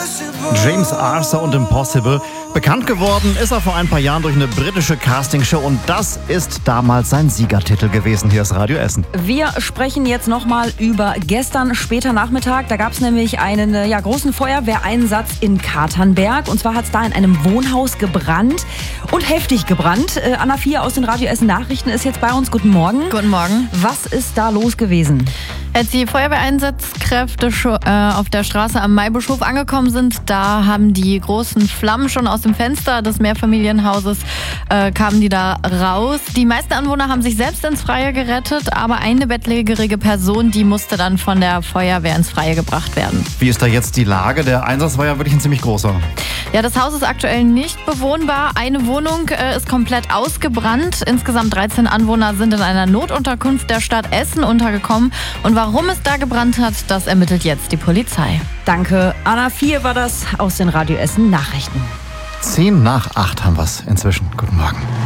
James Arthur und Impossible. Bekannt geworden ist er vor ein paar Jahren durch eine britische Castingshow und das ist damals sein Siegertitel gewesen. Hier ist Radio Essen. Wir sprechen jetzt nochmal über gestern später Nachmittag. Da gab es nämlich einen großen Feuerwehreinsatz in Katernberg. Und zwar hat es da in einem Wohnhaus gebrannt und heftig gebrannt. Anna Vier aus den Radio Essen Nachrichten ist jetzt bei uns. Guten Morgen. Guten Morgen. Was ist da los gewesen? Als die Feuerwehreinsatzkräfte auf der Straße am Maibushof angekommen sind, da haben die großen Flammen schon aus dem Fenster des Mehrfamilienhauses kamen die da raus. Die meisten Anwohner haben sich selbst ins Freie gerettet, aber eine bettlägerige Person, die musste dann von der Feuerwehr ins Freie gebracht werden. Wie ist da jetzt die Lage? Der Einsatz war ja wirklich ein ziemlich großer. Ja, das Haus ist aktuell nicht bewohnbar. Eine Wohnung ist komplett ausgebrannt. Insgesamt 13 Anwohner sind in einer Notunterkunft der Stadt Essen untergekommen. Und warum es da gebrannt hat, das ermittelt jetzt die Polizei. Danke. Anna Vier war das aus den Radio Essen Nachrichten. 7:50 haben wir es inzwischen. Guten Morgen.